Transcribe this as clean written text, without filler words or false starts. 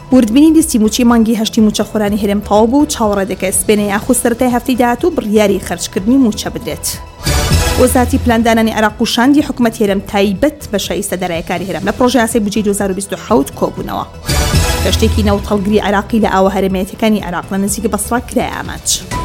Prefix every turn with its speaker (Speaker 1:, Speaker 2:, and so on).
Speaker 1: وردبینی لیستی موچی مانگی هەشتی موچە خۆرانی هەرێم تەواو بوو و چاوەڕێ دەکات سبەینە یاخود سەرەتای هەفتەی داهاتوو بڕیاری خەرجکردنی موچە بدرێت. وەزارەتی پلاندانانی عێراق و شاندی حکوومەت هێرم تایبەت بە شایستە دەرایەکاری هێرم لە پرۆژەی یاسای بودجەی 2027 کۆبوونەوە. گەشتێکی نەوت هەڵگری عێراقی لە ئاوە هەرێمەتیەکانی عێراق لە نزیک بەسڕا کرایە ئاماج.